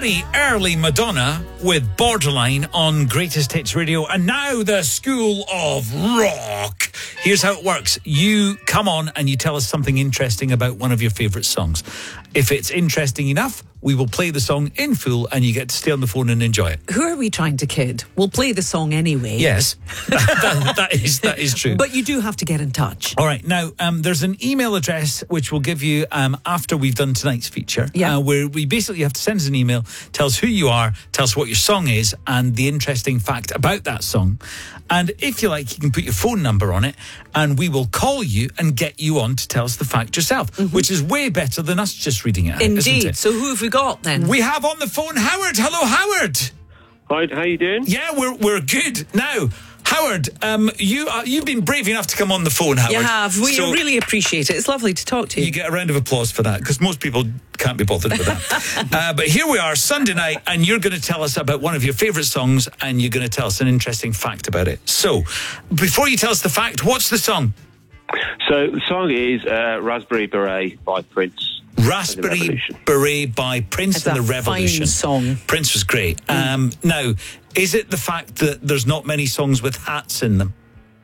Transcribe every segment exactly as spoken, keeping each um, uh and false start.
very early Madonna with Borderline on Greatest Hits Radio. And now the School of Rock. Here's how it works. You come on and you tell us something interesting about one of your favourite songs. If it's interesting enough, we will play the song in full and you get to stay on the phone and enjoy it. Who are we trying to kid? We'll play the song anyway. Yes, that, that is that is true. But you do have to get in touch. All right. Now, um, there's an email address which we'll give you um, after we've done tonight's feature. Yeah. Uh, where we basically have to send us an email, tell us who you are, tell us what your song is and the interesting fact about that song. And if you like, you can put your phone number on it and we will call you and get you on to tell us the fact yourself, mm-hmm. which is way better than us just reading it out, Indeed. isn't it? So who have we got then? We have on the phone Howard. Hello, Howard. Hi, how you doing? Yeah, we're we're good. Now, Howard, um, you uh, you've been brave enough to come on the phone, Howard. You have. We so really appreciate it. It's lovely to talk to you. You get a round of applause for that, because most people can't be bothered with that. uh, but here we are, Sunday night, and you're going to tell us about one of your favourite songs, and you're going to tell us an interesting fact about it. So, before you tell us the fact, what's the song? So, the song is uh, Raspberry Beret by Prince. Raspberry Beret by Prince It's and the a Revolution. fine song. Prince was great. Um, now, is it the fact that there's not many songs with hats in them?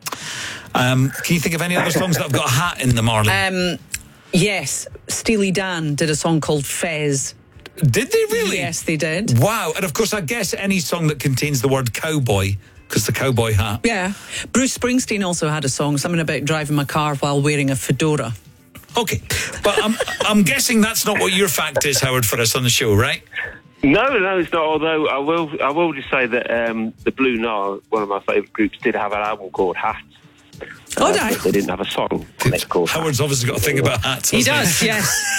Um, can you think of any other songs that have got a hat in them, Arlie? Um, yes, Steely Dan did a song called Fez. Did they really? Yes, they did. Wow. And of course, I guess any song that contains the word cowboy, because the cowboy hat. Yeah. Bruce Springsteen also had a song, something about driving my car while wearing a fedora. Okay. But I'm, I'm guessing that's not what your fact is, Howard, for us on the show, right? No, no, it's not. Although I will, I will just say that um, the Blue Nile, one of my favourite groups, did have an album called Hats. Oh, uh, no. They didn't have a song. It's called Howard's obviously got a thing about hats. He hasn't does,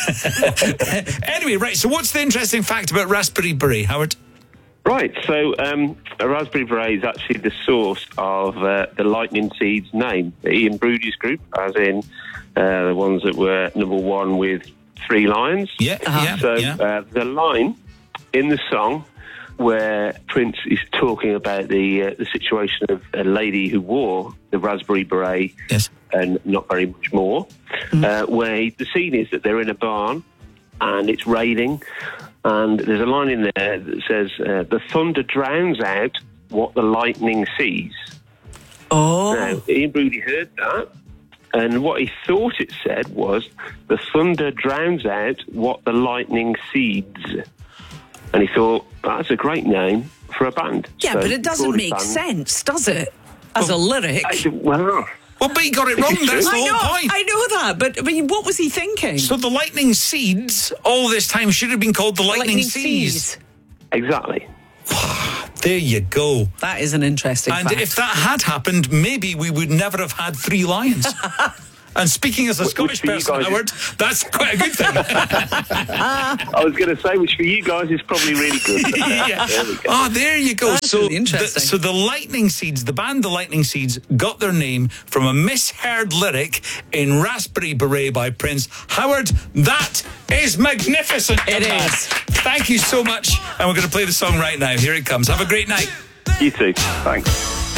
yes. Anyway, right, so what's the interesting fact about Raspberry Beret, Howard? Right, so um, a Raspberry Beret is actually the source of uh, the Lightning Seeds name, the Ian Brody's group, as in uh, the ones that were number one with three lines. Yeah, uh-huh. yeah, So yeah. Uh, the line in the song where Prince is talking about the uh, the situation of a lady who wore the Raspberry Beret yes. and not very much more, mm-hmm. uh, where the scene is that they're in a barn and it's raining, and there's a line in there that says, uh, the thunder drowns out what the lightning sees. Oh. Now, Ian Brody heard that, and what he thought it said was, the thunder drowns out what the lightning seeds. And he thought, that's a great name for a band. Yeah, So but it doesn't make band. sense, does it? As well, a lyric. I, well, Well, but he got it wrong. That's the I whole know, point. I know that, but I mean, what was he thinking? So the lightning seeds all this time should have been called the lightning, Lightning seas. seas. exactly. There you go. That is an interesting And fact. if that had happened, maybe we would never have had three lions. And speaking as a Which Scottish for you person, guys is- Howard, that's quite a good thing. I was going to say, which for you guys is probably really good. Yeah. There we go. Oh, there you go. That's so, really the, interesting. so the Lightning Seeds, the band The Lightning Seeds, got their name from a misheard lyric in Raspberry Beret by Prince. Howard, that is magnificent. It man. is. Thank you so much. And we're going to play the song right now. Here it comes. Have a great night. You too. Thanks.